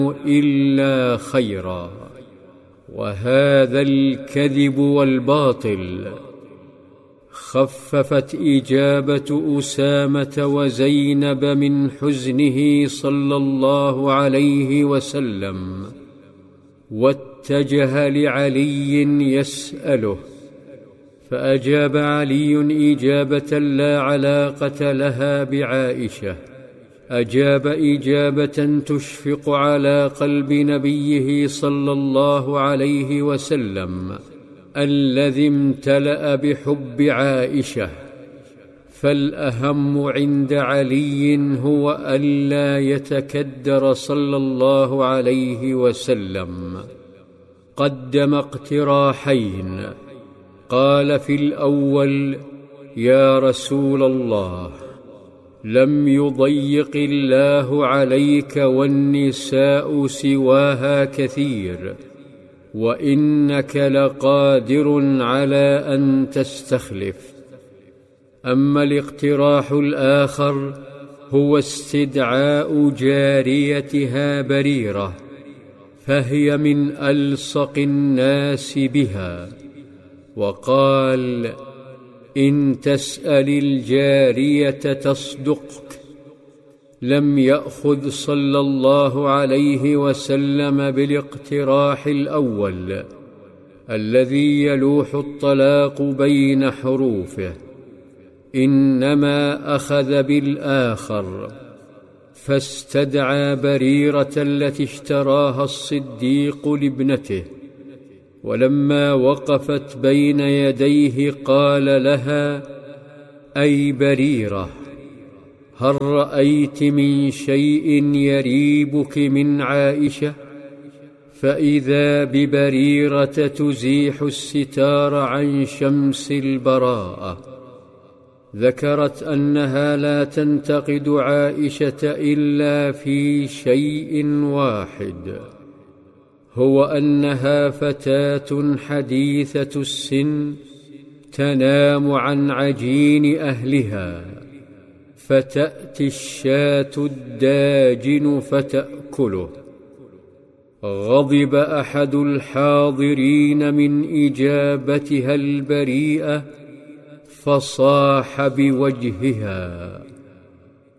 إلا خيرا. وهذا الكذب والباطل خففت إجابة أسامة وزينب من حزنه صلى الله عليه وسلم، واتجه لعلي يسأله، فأجاب علي إجابة لا علاقة لها بعائشة، أجاب إجابة تشفق على قلب نبيه صلى الله عليه وسلم الذي امتلأ بحب عائشة. فالأهم عند علي هو ألا يتكدر صلى الله عليه وسلم. قدم اقتراحين، قال في الأول: يا رسول الله، لم يضيق الله عليك والنساء سواها كثير، وإنك لقادر على أن تستخلف. أما الاقتراح الآخر هو استدعاء جاريتها بريرة، فهي من ألصق الناس بها، وقال: إن تسأل الجارية تصدقك. لم يأخذ صلى الله عليه وسلم بالاقتراح الأول الذي يلوح الطلاق بين حروفه، إنما أخذ بالآخر، فاستدعى بريرة التي اشتراها الصديق لابنته، ولما وقفت بين يديه قال لها: أي بريرة، هل رأيت من شيء يريبك من عائشة؟ فإذا ببريرة تزيح الستار عن شمس البراءة. ذكرت أنها لا تنتقد عائشة إلا في شيء واحد، هو أنها فتاة حديثة السن تنام عن عجين أهلها، فتأتي الشاة الداجن فتأكله. غضب أحد الحاضرين من إجابتها البريئة، فصاح بوجهها: